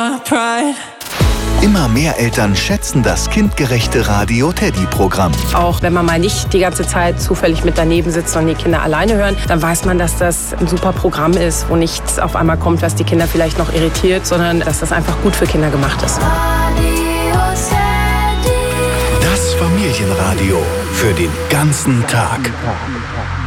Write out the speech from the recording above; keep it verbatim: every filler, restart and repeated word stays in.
my pride. Immer mehr Eltern schätzen das kindgerechte Radio Teddy-Programm. Auch wenn man mal nicht die ganze Zeit zufällig mit daneben sitzt und die Kinder alleine hören, dann weiß man, dass das ein super Programm ist, wo nichts auf einmal kommt, was die Kinder vielleicht noch irritiert, sondern dass das einfach gut für Kinder gemacht ist. Das Familienradio für den ganzen Tag.